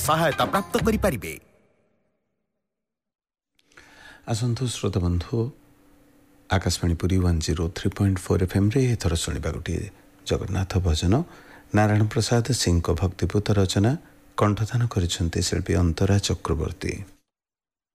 सहायता प्राप्त करि परिबे। आसंतु श्रोता बंधु आकाशवाणी पुरी 103.4 FM रे एथर शुणा गोटे जगन्नाथ भजन नारायण प्रसाद सिंह भक्तिपूत रचना कंठदान करिसेंती शिल्पी अंतरा चक्रवर्ती।